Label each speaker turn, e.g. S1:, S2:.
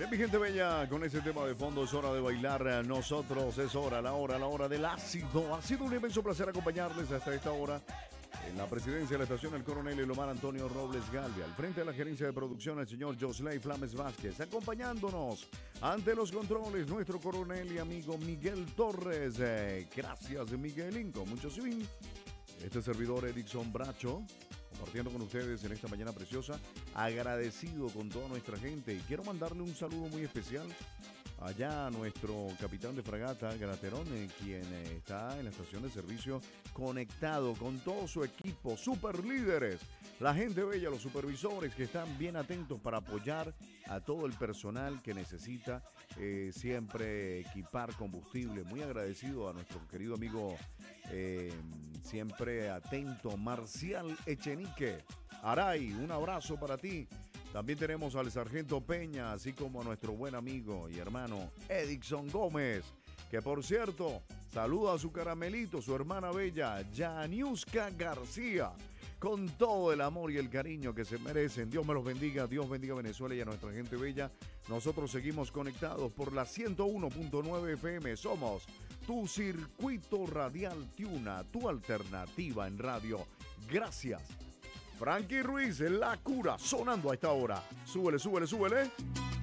S1: Bien, mi gente bella, con ese tema de fondo es hora de bailar. Nosotros es hora, la hora del ácido. Ha sido un inmenso placer acompañarles hasta esta hora. En la presidencia de la estación, el coronel Elomar Antonio Robles Galvia. Al frente de la gerencia de producción, el señor Josley Flames Vázquez. Acompañándonos ante los controles, nuestro coronel y amigo Miguel Torres. Gracias, Miguelín, con mucho swing. Este servidor, Edixon Bracho, compartiendo con ustedes en esta mañana preciosa, agradecido con toda nuestra gente, y quiero mandarle un saludo muy especial allá a nuestro capitán de fragata, Graterón, quien está en la estación de servicio conectado con todo su equipo, super líderes, la gente bella, los supervisores que están bien atentos para apoyar a todo el personal que necesita siempre equipar combustible. Muy agradecido a nuestro querido amigo siempre atento, Marcial Echenique. Aray, un abrazo para ti. También tenemos al sargento Peña, así como a nuestro buen amigo y hermano Edixon Gómez, que por cierto, saluda a su caramelito, su hermana bella, Yaniuska García, con todo el amor y el cariño que se merecen. Dios me los bendiga, Dios bendiga a Venezuela y a nuestra gente bella. Nosotros seguimos conectados por la 101.9 FM. Somos tu circuito radial Tiuna, tu alternativa en radio. Gracias. Frankie Ruiz, La Cura, sonando a esta hora. Súbele, súbele, súbele.